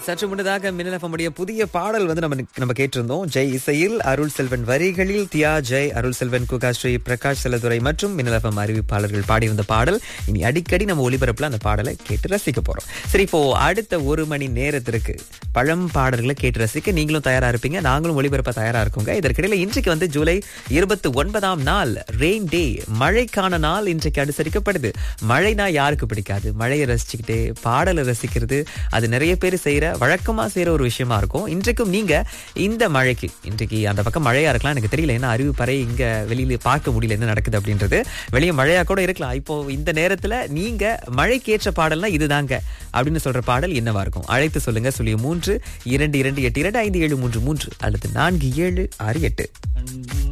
சற்று முன்னதாக மின்னல் எஃப்எம்முடைய புதிய பாடல் வந்து நம்ம கேட்டிருந்தோம். ஜெய் இசையில், அருள் செல்வன் வரிகளில், தியா ஜெய், அருள் செல்வன், குகாஸ்ரீ, பிரகாஷ் செல்லதுரை மற்றும் மின்னல் எஃப்எம் அறிவிப்பாளர்கள் பாடியிருந்த பாடல். இனி அடிக்கடி நம்ம ஒளிபரப்புல அந்த பாடலை கேட்டு ரசிக்க போறோம். சரி, இப்போ அடுத்த 1 மணி நேரத்திற்கு பழம் பாடல்களை கேட்டு ரசிக்க நீங்களும் தயாரா இருப்பீங்க, நாங்களும் ஒளிபரப்ப தயாரா இருக்கோங்க. இதற்கிடையில இன்றைக்கு வந்து ஜூலை 29ஆம் நாள், ரெயின் டே, மழைக்கான நாள் இன்றைக்கு அனுசரிக்கப்படுது. மழைனா யாருக்கு பிடிக்காது? மழையை ரசிச்சுக்கிட்டே பாடலை ரசிக்கிறது அது நிறைய பேர் செய்யற வழக்கமா செய்யற ஒரு விஷயமா இருக்கும். இன்றைக்கும் நீங்க இந்த மழைக்கு, இன்றைக்கு அந்த பக்கம் மழையா இருக்கலாம், எனக்கு தெரியல, ஏன்னா அறிவிப்பறை இங்க வெளியில பார்க்க முடியல என்ன நடக்குது அப்படின்றது. வெளியே மழையா கூட இருக்கலாம். இப்போ இந்த நேரத்துல நீங்க மழைக்கேற்ற பாடல்னா இதுதாங்க அப்படின்னு சொல்ற பாடல் என்னவா இருக்கும்? அழைத்து சொல்லுங்க. 03 2228 5 7 3 3 அல்லது 4768.